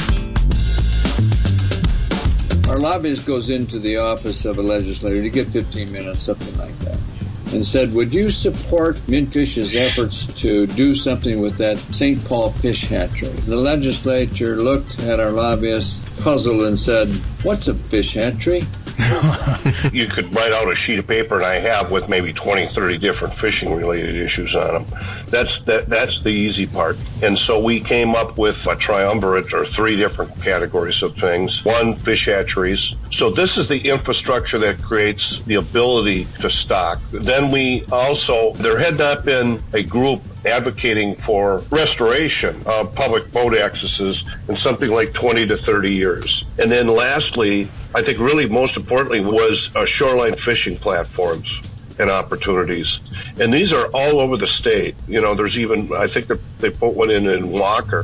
Our lobbyist goes into the office of a legislator to get 15 minutes, something like that, and said, would you support MinFish's efforts to do something with that St. Paul fish hatchery? The legislature looked at our lobbyist, puzzled and said, "What's a fish hatchery?" You could write out a sheet of paper, and I have, with maybe 20, 30 different fishing-related issues on them. That's the easy part. And so we came up with a triumvirate, or 3 different categories of things. 1, fish hatcheries. So this is the infrastructure that creates the ability to stock. Then there had not been a group advocating for restoration of public boat accesses in something like 20 to 30 years. And then lastly, I think really most importantly, was shoreline fishing platforms and opportunities. And these are all over the state. You know, there's even, I think they put one in Walker.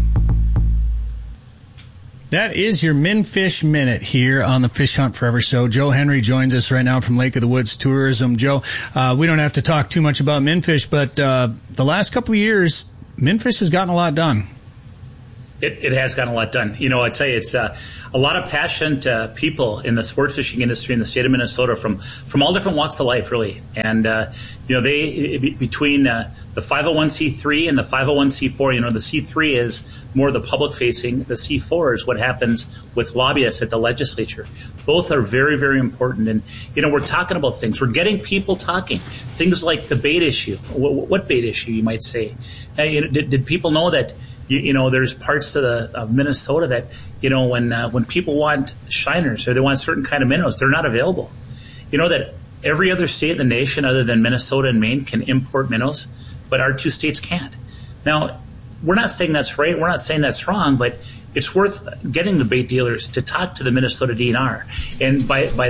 That is your MnFish Minute here on the Fish Hunt Forever show. Joe Henry joins us right now from Lake of the Woods Tourism. Joe, we don't have to talk too much about MnFish, but the last couple of years, MnFish has gotten a lot done. It has gotten a lot done. You know, I tell you, it's a lot of passionate people in the sport fishing industry in the state of Minnesota from all different walks of life, really. And, you know, they, between the 501c3 and the 501c4, you know, the C3 is more the public facing. The C4 is what happens with lobbyists at the legislature. Both are very, very important. And, you know, we're talking about things. We're getting people talking. Things like the bait issue. What bait issue, you might say? Did people know that, you know, there's parts of Minnesota that, you know, when people want shiners or they want certain kind of minnows, they're not available. You know that every other state in the nation other than Minnesota and Maine can import minnows, but our 2 states can't. Now, we're not saying that's right. We're not saying that's wrong, but it's worth getting the bait dealers to talk to the Minnesota DNR. And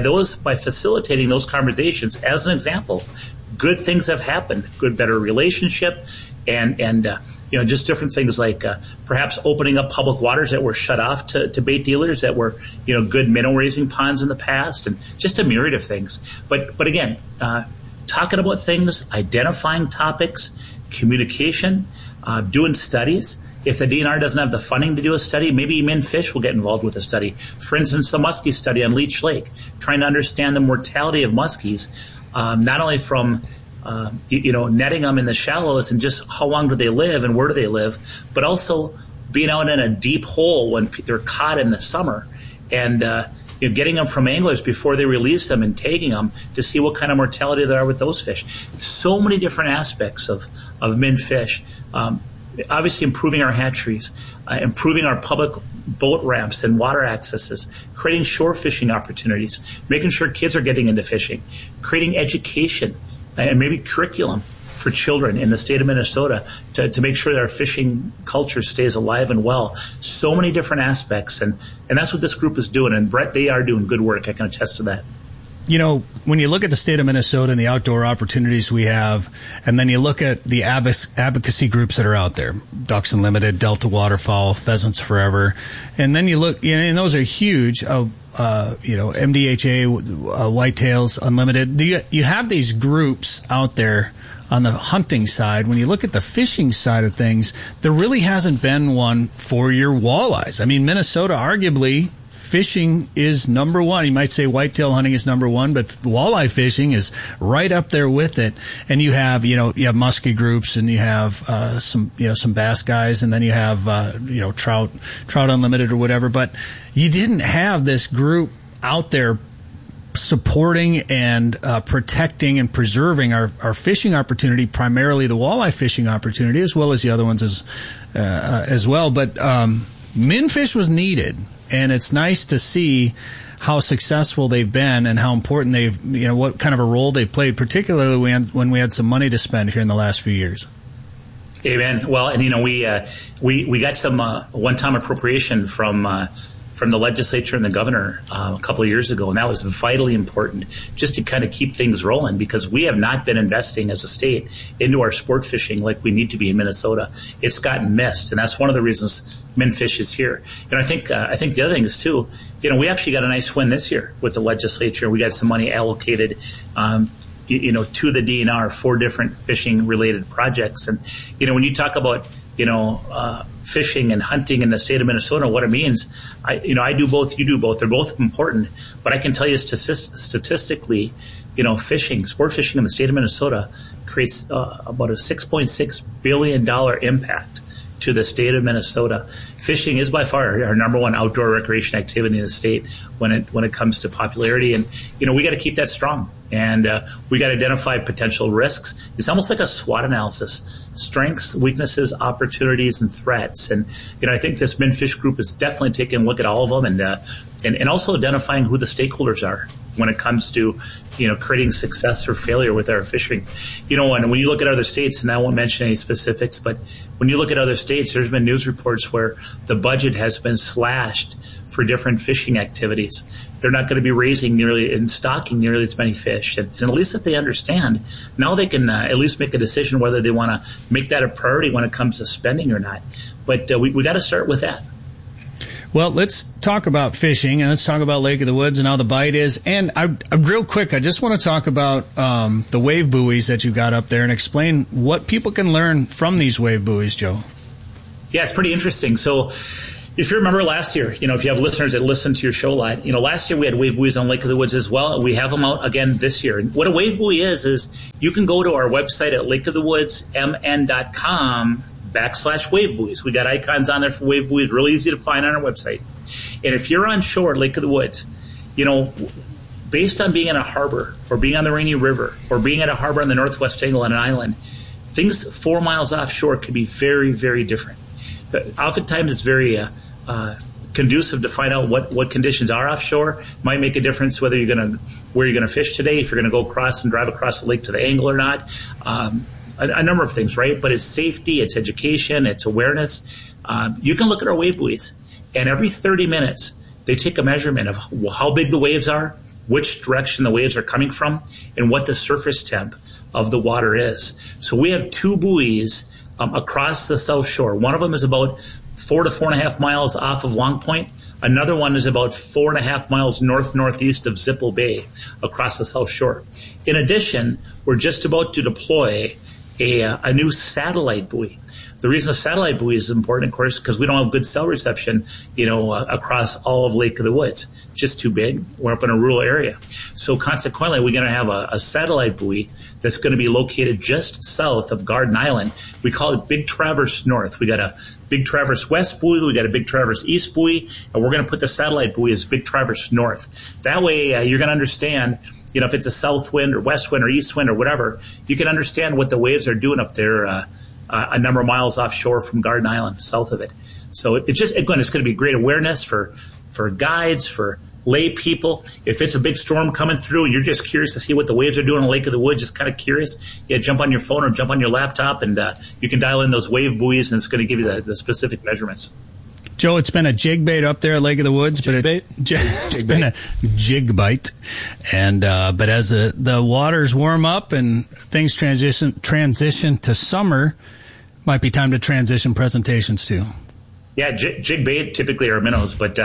by facilitating those conversations, as an example, good things have happened. Better relationship and you know, just different things like perhaps opening up public waters that were shut off to bait dealers that were, you know, good minnow raising ponds in the past, and just a myriad of things. But again, talking about things, identifying topics, communication, doing studies. If the DNR doesn't have the funding to do a study, maybe MnFish will get involved with a study. For instance, the muskie study on Leech Lake, trying to understand the mortality of muskies, not only from you know, netting them in the shallows and just how long do they live and where do they live, but also being out in a deep hole when they're caught in the summer and you know, getting them from anglers before they release them and tagging them to see what kind of mortality there are with those fish. So many different aspects of MnFish. Obviously improving our hatcheries, improving our public boat ramps and water accesses, creating shore fishing opportunities, making sure kids are getting into fishing, creating education and maybe curriculum for children in the state of Minnesota to make sure that our fishing culture stays alive and well. So many different aspects, and that's what this group is doing. And Brett, they are doing good work. I can attest to that. You know, when you look at the state of Minnesota and the outdoor opportunities we have, and then you look at the advocacy groups that are out there, Ducks Unlimited, Delta Waterfowl, Pheasants Forever, and then you look, you know, and those are huge, you know, MDHA, Whitetails Unlimited. You have these groups out there on the hunting side. When you look at the fishing side of things, there really hasn't been one for your walleyes. I mean, Minnesota arguably fishing is number one. You might say whitetail hunting is number one, but walleye fishing is right up there with it. And you have muskie groups, and you have some bass guys, and then you have Trout Unlimited or whatever. But you didn't have this group out there supporting and protecting and preserving our fishing opportunity, primarily the walleye fishing opportunity, as well as the other ones as well. But MnFish was needed. And it's nice to see how successful they've been and how important they've, you know, what kind of a role they've played, particularly when we had some money to spend here in the last few years. Amen. Well, and you know, we got some one-time appropriation from the legislature and the governor a couple of years ago, and that was vitally important just to kind of keep things rolling, because we have not been investing as a state into our sport fishing like we need to be in Minnesota. It's gotten missed, and that's one of the reasons MnFish is here. And I think the other thing is too, you know, we actually got a nice win this year with the legislature. We got some money allocated, you know, to the DNR for different fishing related projects. And you know, when you talk about, you know, fishing and hunting in the state of Minnesota, what it means, I do both, you do both. They're both important, but I can tell you statistically, you know, sport fishing in the state of Minnesota creates about a $6.6 billion impact to the state of Minnesota. Fishing is by far our number one outdoor recreation activity in the state when it comes to popularity. And, we got to keep that strong. And we got to identify potential risks. It's almost like a SWOT analysis: strengths, weaknesses, opportunities, and threats. And, I think this MinFish group is definitely taking a look at all of them and also identifying who the stakeholders are when it comes to, creating success or failure with our fishing. And when you look at other states, and I won't mention any specifics, but when you look at other states, there's been news reports where the budget has been slashed for different fishing activities. They're not going to be raising nearly and stocking nearly as many fish. And at least if they understand, now they can at least make a decision whether they want to make that a priority when it comes to spending or not. But we got to start with that. Well, let's talk about fishing, and let's talk about Lake of the Woods and how the bite is. And real quick, I just want to talk about the wave buoys that you got up there and explain what people can learn from these wave buoys, Joe. Yeah, it's pretty interesting. So if you remember last year, if you have listeners that listen to your show a lot, last year we had wave buoys on Lake of the Woods as well. We have them out again this year. And what a wave buoy is you can go to our website at lakeofthewoodsmn.com/wave buoys. We got icons on there for wave buoys, really easy to find on our website. And if you're on shore at Lake of the Woods, based on being in a harbor or being on the Rainy River or being at a harbor on the northwest angle on an island, things 4 miles offshore can be very, very different. Oftentimes it's very conducive to find out what conditions are offshore. Might make a difference where you're going to fish today, if you're going to go across and drive across the lake to the angle or not. A number of things, right? But it's safety, it's education, it's awareness. You can look at our wave buoys, and every 30 minutes they take a measurement of how big the waves are, which direction the waves are coming from, and what the surface temp of the water is. So we have 2 buoys across the South Shore. One of them is about 4 to 4.5 miles off of Long Point. Another one is about 4.5 miles northeast of Zipple Bay across the South Shore. In addition, we're just about to deploy a new satellite buoy. The reason a satellite buoy is important, of course, because we don't have good cell reception, across all of Lake of the Woods. Just too big. We're up in a rural area. So consequently, we're going to have a satellite buoy that's going to be located just south of Garden Island. We call it Big Traverse North. We got a Big Traverse West buoy, we got a Big Traverse East buoy, and we're going to put the satellite buoy as Big Traverse North. That way, you're going to understand, if it's a south wind or west wind or east wind or whatever, you can understand what the waves are doing up there a number of miles offshore from Garden Island, south of it. So it's going to be great awareness for guides, for lay people. If it's a big storm coming through and you're just curious to see what the waves are doing on Lake of the Woods, just kind of curious, jump on your phone or jump on your laptop and you can dial in those wave buoys and it's going to give you the specific measurements. Joe, it's been a jig bait up there at Lake of the Woods, but it's been a jig bite. And but as the waters warm up and things transition to summer, might be time to transition presentations too. Yeah, jig bait typically are minnows, but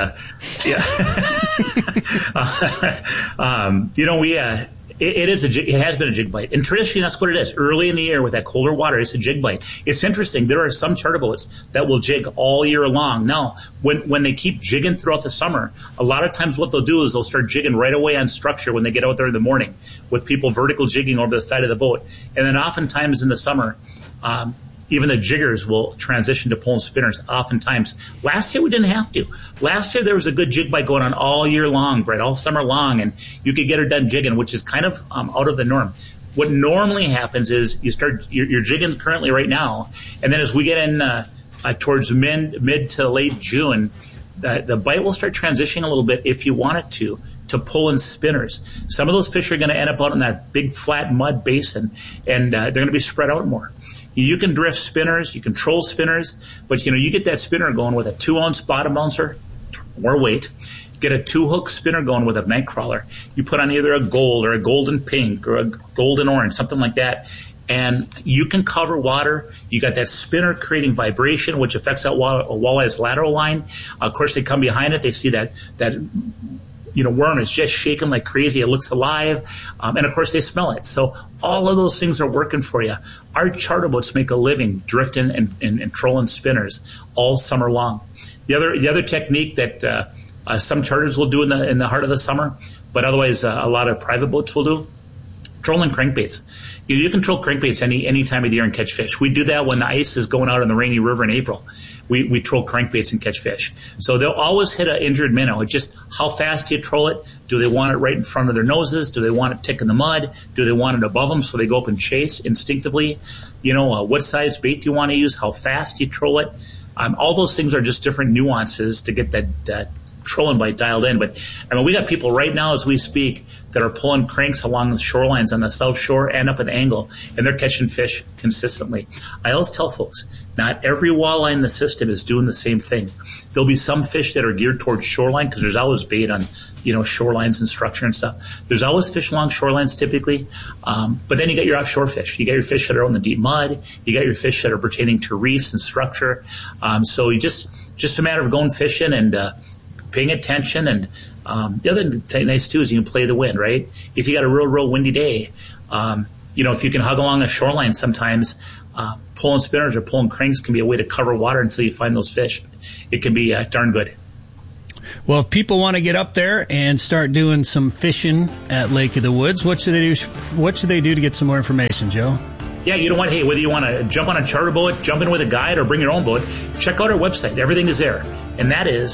it is it has been a jig bite, and traditionally that's what it is. Early in the year with that colder water, it's a jig bite. It's interesting. There are some charter boats that will jig all year long. Now, when they keep jigging throughout the summer, a lot of times what they'll do is they'll start jigging right away on structure when they get out there in the morning, with people vertical jigging over the side of the boat, and then oftentimes in the summer. Even the jiggers will transition to pulling spinners oftentimes. Last year, we didn't have to. Last year, there was a good jig bite going on all year long, Brett, all summer long, and you could get her done jigging, which is kind of out of the norm. What normally happens is you're jigging currently right now, and then as we get in towards mid to late June, the bite will start transitioning a little bit if you want it to pull in spinners. Some of those fish are going to end up out in that big flat mud basin, and they're going to be spread out more. You can drift spinners, you can troll spinners, but you get that spinner going with a 2-ounce bottom bouncer or weight. Get a 2-hook spinner going with a night crawler. You put on either a gold or a golden pink or a golden orange, something like that, and you can cover water. You got that spinner creating vibration, which affects that walleye's lateral line. Of course, they come behind it. They see that worm is just shaking like crazy. It looks alive. And of course they smell it. So all of those things are working for you. Our charter boats make a living drifting and trolling spinners all summer long. The other technique that some charters will do in the heart of the summer, but otherwise a lot of private boats will do, trolling crankbaits. You can troll crankbaits any time of the year and catch fish. We do that when the ice is going out in the Rainy River in April. We troll crankbaits and catch fish. So they'll always hit an injured minnow. It's just how fast do you troll it? Do they want it right in front of their noses? Do they want it tick in the mud? Do they want it above them so they go up and chase instinctively? What size bait do you want to use? How fast do you troll it? All those things are just different nuances to get that trolling bite dialed in. But we got people right now as we speak that are pulling cranks along the shorelines on the South Shore and up at the Angle, and they're catching fish consistently. I always tell folks, not every walleye in the system is doing the same thing. There'll be some fish that are geared towards shoreline because there's always bait on, shorelines and structure and stuff. There's always fish along shorelines typically, but then you got your offshore fish. You got your fish that are on the deep mud. You got your fish that are pertaining to reefs and structure. So you just a matter of going fishing and paying attention. And the other thing nice too is you can play the wind, right? If you got a real windy day, if you can hug along a shoreline sometimes, pulling spinners or pulling cranks can be a way to cover water until you find those fish. It can be darn good. Well, if people want to get up there and start doing some fishing at Lake of the Woods, what should they do? What should they do to get some more information, Joe? Yeah, whether you want to jump on a charter boat, jump in with a guide, or bring your own boat, check out our website. Everything is there. And that is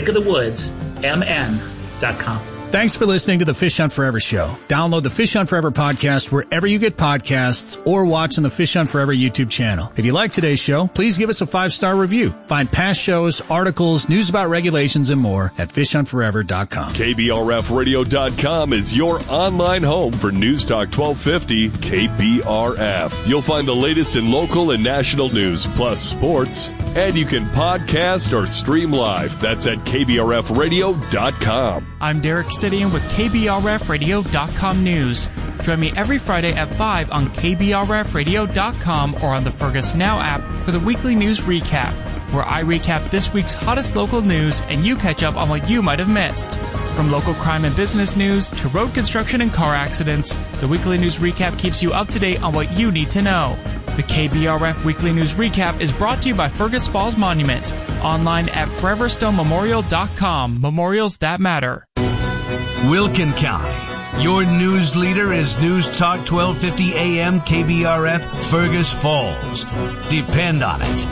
lakeofthewoodsmn.com. Thanks for listening to the Fish Hunt Forever show. Download the Fish Hunt Forever podcast wherever you get podcasts or watch on the Fish Hunt Forever YouTube channel. If you like today's show, please give us a 5-star review. Find past shows, articles, news about regulations, and more at fishhuntforever.com. KBRFradio.com is your online home for News Talk 1250 KBRF. You'll find the latest in local and national news, plus sports, and you can podcast or stream live. That's at KBRFradio.com. I'm Derek Sidian with KBRFradio.com News. Join me every Friday at 5 on KBRFradio.com or on the Fergus Now app for the weekly news recap, where I recap this week's hottest local news and you catch up on what you might have missed. From local crime and business news to road construction and car accidents, the weekly news recap keeps you up to date on what you need to know. The KBRF Weekly News Recap is brought to you by Fergus Falls Monument, online at foreverstonememorial.com. Memorials that matter. Wilkin County. Your news leader is News Talk 1250 AM KBRF Fergus Falls. Depend on it.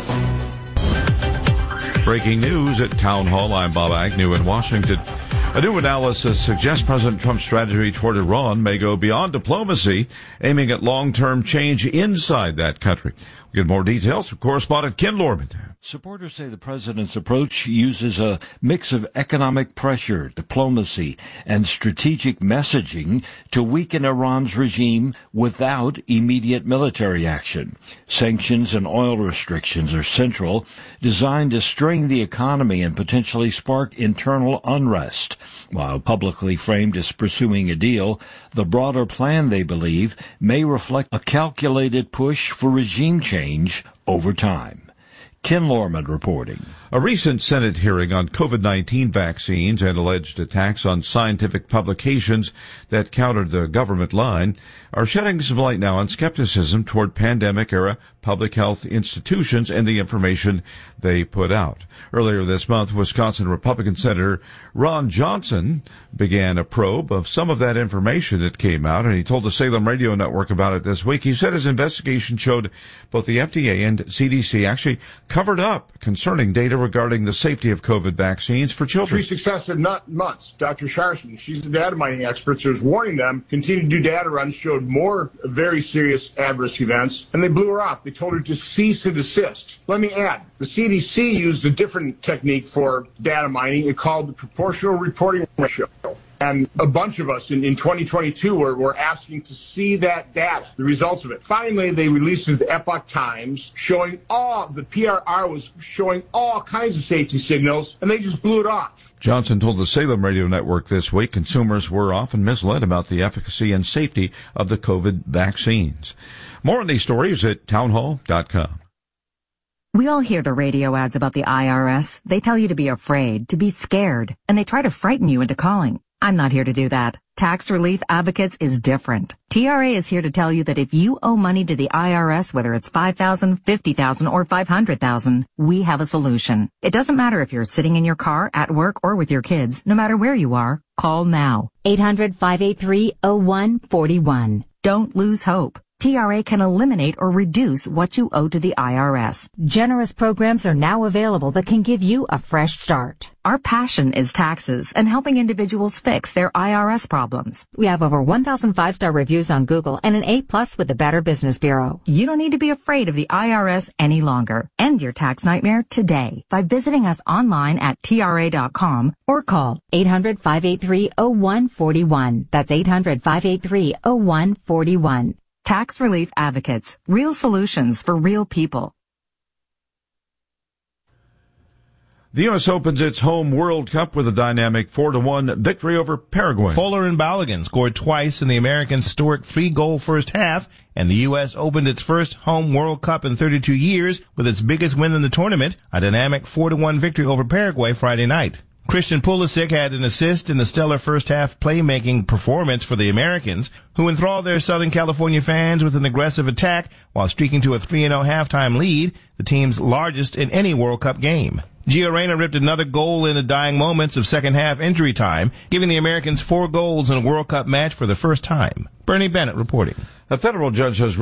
Breaking news at Town Hall. I'm Bob Agnew in Washington. A new analysis suggests President Trump's strategy toward Iran may go beyond diplomacy, aiming at long-term change inside that country. We get more details from correspondent Ken Lorman. Supporters say the president's approach uses a mix of economic pressure, diplomacy, and strategic messaging to weaken Iran's regime without immediate military action. Sanctions and oil restrictions are central, designed to strain the economy and potentially spark internal unrest. While publicly framed as pursuing a deal, the broader plan, they believe, may reflect a calculated push for regime change over time. Ken Lorman reporting. A recent Senate hearing on COVID-19 vaccines and alleged attacks on scientific publications that countered the government line are shedding some light now on skepticism toward pandemic-era public health institutions and the information they put out. Earlier this month, Wisconsin Republican Senator Ron Johnson began a probe of some of that information that came out, and he told the Salem Radio Network about it this week. He said his investigation showed both the FDA and CDC actually covered up concerning data regarding the safety of COVID vaccines for children. 3 successive months. Dr. Sharsman, she's the data mining expert, so was warning them, continued to do data runs, showed more very serious adverse events, and they blew her off. They told her to cease and desist. Let me add, the CDC used a different technique for data mining. It called the proportional reporting ratio. And a bunch of us in 2022 were asking to see that data, the results of it. Finally, they released it to the Epoch Times, showing the PRR was showing all kinds of safety signals, and they just blew it off. Johnson told the Salem Radio Network this week consumers were often misled about the efficacy and safety of the COVID vaccines. More on these stories at townhall.com. We all hear the radio ads about the IRS. They tell you to be afraid, to be scared, and they try to frighten you into calling. I'm not here to do that. Tax Relief Advocates is different. TRA is here to tell you that if you owe money to the IRS, whether it's $5,000, $50,000, or $500,000, we have a solution. It doesn't matter if you're sitting in your car, at work, or with your kids. No matter where you are, call now. 800-583-0141. Don't lose hope. TRA can eliminate or reduce what you owe to the IRS. Generous programs are now available that can give you a fresh start. Our passion is taxes and helping individuals fix their IRS problems. We have over 1,000 5-star reviews on Google and an A+ with the Better Business Bureau. You don't need to be afraid of the IRS any longer. End your tax nightmare today by visiting us online at TRA.com or call 800-583-0141. That's 800-583-0141. Tax Relief Advocates. Real solutions for real people. The U.S. opens its home World Cup with a dynamic 4-1 victory over Paraguay. Fuller and Balogun scored twice in the Americans' historic 3-goal first half, and the U.S. opened its first home World Cup in 32 years with its biggest win in the tournament, a dynamic 4-1 victory over Paraguay Friday night. Christian Pulisic had an assist in the stellar first-half playmaking performance for the Americans, who enthralled their Southern California fans with an aggressive attack while streaking to a 3-0 halftime lead, the team's largest in any World Cup game. Gio Reyna ripped another goal in the dying moments of second-half injury time, giving the Americans 4 goals in a World Cup match for the first time. Bernie Bennett reporting. A federal judge has